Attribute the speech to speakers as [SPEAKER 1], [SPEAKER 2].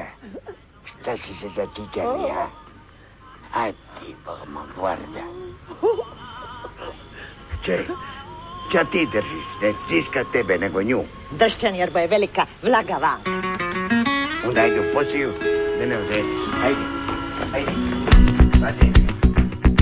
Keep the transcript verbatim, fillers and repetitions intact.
[SPEAKER 1] Šta si se zatičani, a? Aj ti, Bogma, guarda. Čej, ča ti držiš? Ne stiska tebe, nego nju.
[SPEAKER 2] Dršćan, jer bo je velika vlaga van.
[SPEAKER 1] Onda ajde u posiju, da ne uzeti. Ajde, ajde. Ajde.